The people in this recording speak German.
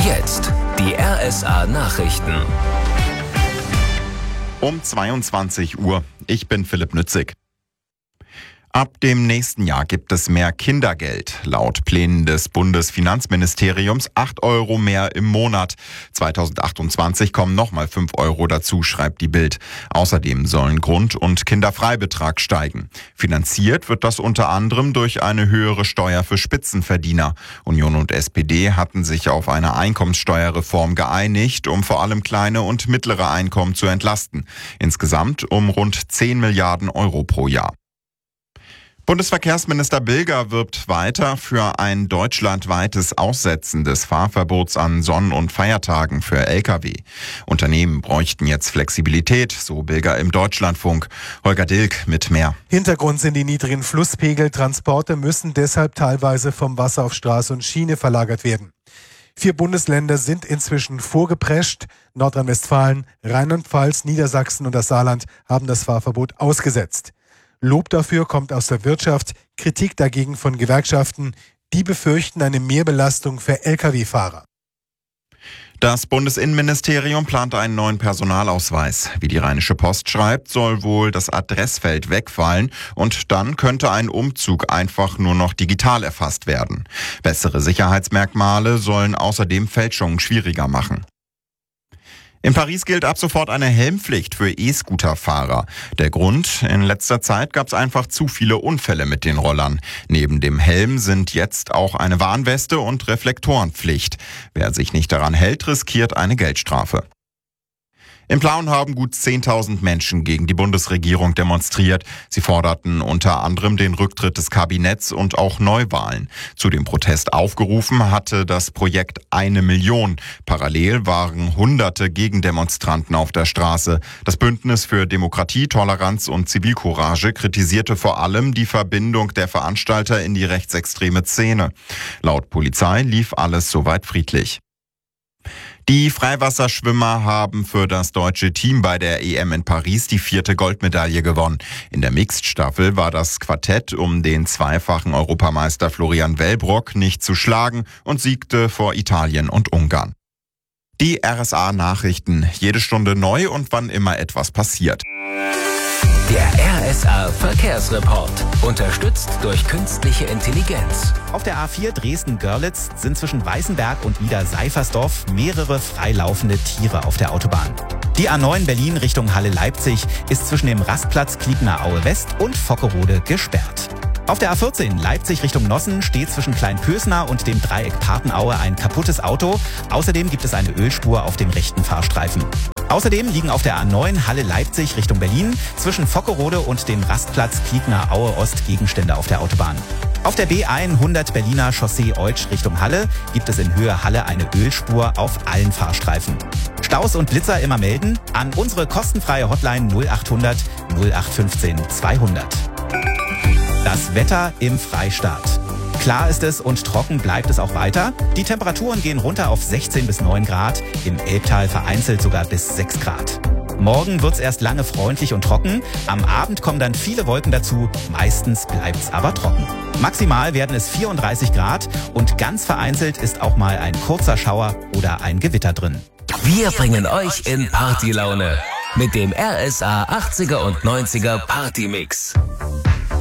Jetzt die RSA Nachrichten. Um 22 Uhr. Ich bin Philipp Nützig. Ab dem nächsten Jahr gibt es mehr Kindergeld. Laut Plänen des Bundesfinanzministeriums 8 Euro mehr im Monat. 2028 kommen nochmal 5 Euro dazu, schreibt die Bild. Außerdem sollen Grund- und Kinderfreibetrag steigen. Finanziert wird das unter anderem durch eine höhere Steuer für Spitzenverdiener. Union und SPD hatten sich auf eine Einkommenssteuerreform geeinigt, um vor allem kleine und mittlere Einkommen zu entlasten. Insgesamt um rund 10 Milliarden Euro pro Jahr. Bundesverkehrsminister Bilger wirbt weiter für ein deutschlandweites Aussetzen des Fahrverbots an Sonn- und Feiertagen für Lkw. Unternehmen bräuchten jetzt Flexibilität, so Bilger im Deutschlandfunk. Holger Dilk mit mehr. Hintergrund sind die niedrigen Flusspegel. Transporte müssen deshalb teilweise vom Wasser auf Straße und Schiene verlagert werden. 4 Bundesländer sind inzwischen vorgeprescht. Nordrhein-Westfalen, Rheinland-Pfalz, Niedersachsen und das Saarland haben das Fahrverbot ausgesetzt. Lob dafür kommt aus der Wirtschaft, Kritik dagegen von Gewerkschaften. Die befürchten eine Mehrbelastung für Lkw-Fahrer. Das Bundesinnenministerium plant einen neuen Personalausweis. Wie die Rheinische Post schreibt, soll wohl das Adressfeld wegfallen und dann könnte ein Umzug einfach nur noch digital erfasst werden. Bessere Sicherheitsmerkmale sollen außerdem Fälschungen schwieriger machen. In Paris gilt ab sofort eine Helmpflicht für E-Scooter-Fahrer. Der Grund: in letzter Zeit gab es einfach zu viele Unfälle mit den Rollern. Neben dem Helm sind jetzt auch eine Warnweste und Reflektorenpflicht. Wer sich nicht daran hält, riskiert eine Geldstrafe. In Plauen haben gut 10.000 Menschen gegen die Bundesregierung demonstriert. Sie forderten unter anderem den Rücktritt des Kabinetts und auch Neuwahlen. Zu dem Protest aufgerufen hatte das Projekt 1 Million. Parallel waren Hunderte Gegendemonstranten auf der Straße. Das Bündnis für Demokratie, Toleranz und Zivilcourage kritisierte vor allem die Verbindung der Veranstalter in die rechtsextreme Szene. Laut Polizei lief alles soweit friedlich. Die Freiwasserschwimmer haben für das deutsche Team bei der EM in Paris die 4. Goldmedaille gewonnen. In der Mixed-Staffel war das Quartett um den zweifachen Europameister Florian Wellbrock nicht zu schlagen und siegte vor Italien und Ungarn. Die RSA-Nachrichten, jede Stunde neu und wann immer etwas passiert. Der RSA-Verkehrsreport, unterstützt durch künstliche Intelligenz. Auf der A4 Dresden-Görlitz sind zwischen Weißenberg und Nieder-Seifersdorf mehrere freilaufende Tiere auf der Autobahn. Die A9 Berlin Richtung Halle-Leipzig ist zwischen dem Rastplatz Kliebner-Aue West und Vockerode gesperrt. Auf der A14 Leipzig Richtung Nossen steht zwischen Kleinpösner und dem Dreieck Partenaue ein kaputtes Auto. Außerdem gibt es eine Ölspur auf dem rechten Fahrstreifen. Außerdem liegen auf der A9 Halle-Leipzig Richtung Berlin zwischen Vockerode und dem Rastplatz Kliebner-Aue Ost Gegenstände auf der Autobahn. Auf der B100 Berliner Chaussee Eutsch Richtung Halle gibt es in Höhe Halle eine Ölspur auf allen Fahrstreifen. Staus und Blitzer immer melden an unsere kostenfreie Hotline 0800 0815 200. Das Wetter im Freistaat. Klar ist es und trocken bleibt es auch weiter. Die Temperaturen gehen runter auf 16 bis 9 Grad, im Elbtal vereinzelt sogar bis 6 Grad. Morgen wird's erst lange freundlich und trocken. Am Abend kommen dann viele Wolken dazu, meistens bleibt's aber trocken. Maximal werden es 34 Grad und ganz vereinzelt ist auch mal ein kurzer Schauer oder ein Gewitter drin. Wir bringen euch in Partylaune mit dem RSA 80er und 90er Partymix.